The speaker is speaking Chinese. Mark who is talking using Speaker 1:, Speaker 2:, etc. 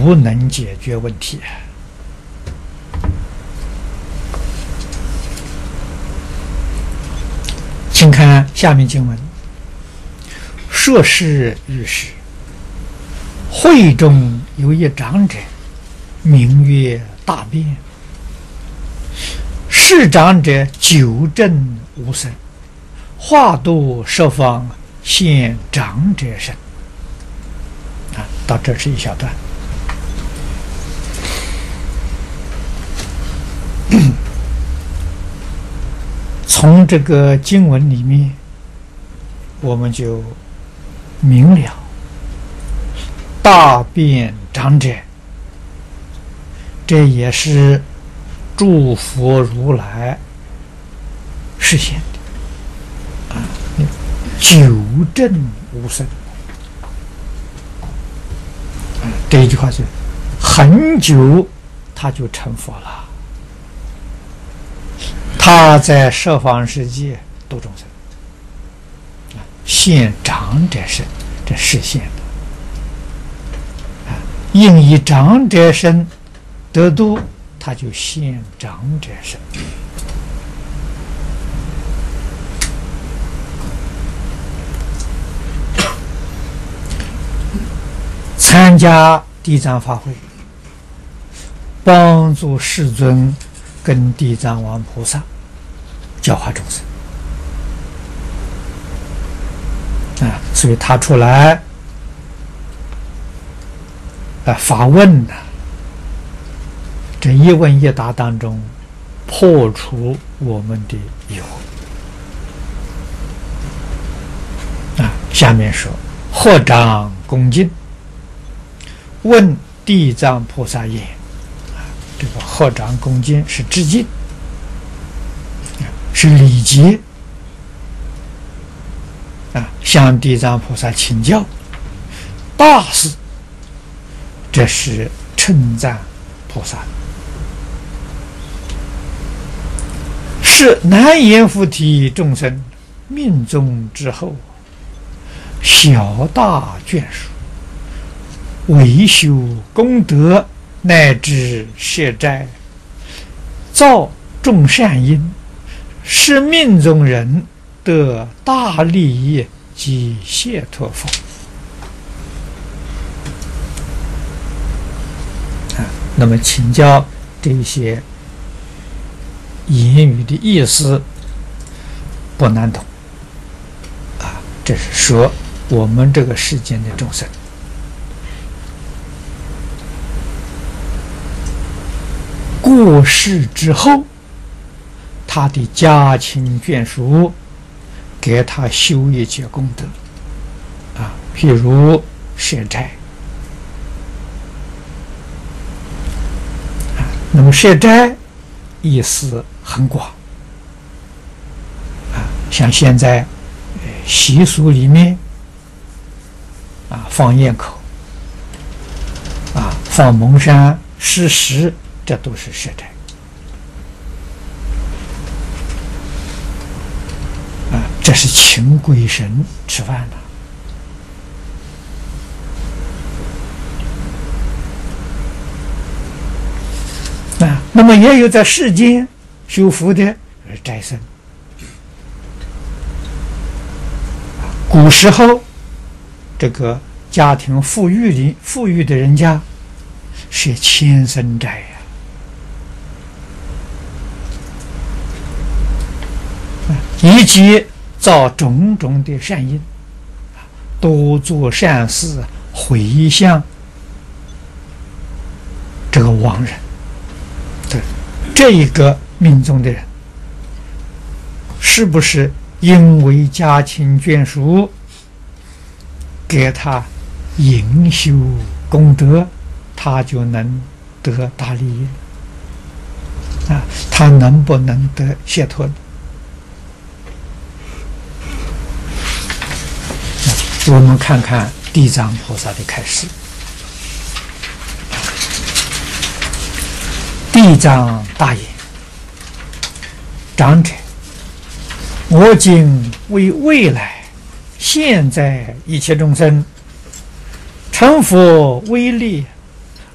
Speaker 1: 不能解决问题。请看下面经文：说是于是，会中有一长者，名曰大辩。是长者久证无生，化度十方，现长者身。到这是一小段。从这个经文里面，我们就明了大辩长者，这也是诸佛如来实现的久证无生。这一句话是很久他就成佛了，他在十方世界度众生，现长者身，这实现的。应以长者身得度，他就现长者身。参加地藏法会，帮助世尊跟地藏王菩萨教化众生所以他出来发问这一问一答当中，破除我们的疑惑下面说：合掌恭敬，问地藏菩萨言。这个合掌恭敬是致敬，是礼节向地藏菩萨请教大事，这是称赞菩萨，是难言佛体众生命中之后，小大眷属，为修功德，乃至摄斋，造众善因，使命中人得大利益及解脱福。那么请教这些言语的意思不难懂这是说我们这个世间的众生过世之后，他的家亲眷属给他修一切功德譬如摄斋那么摄斋意思很广像现在习俗里面放焰口放蒙山施食，这都是摄斋这是请鬼神吃饭那么也有在世间修福的斋僧。古时候这个家庭富裕的人家是千僧斋以及造种种的善因，多做善事，回向这个亡人。对这一个命中的人，是不是因为家亲眷属给他营修功德，他就能得大利益他能不能得解脱呢？我们看看地藏菩萨的开示。地藏大言：长者，我今为未来现在一切众生成佛威力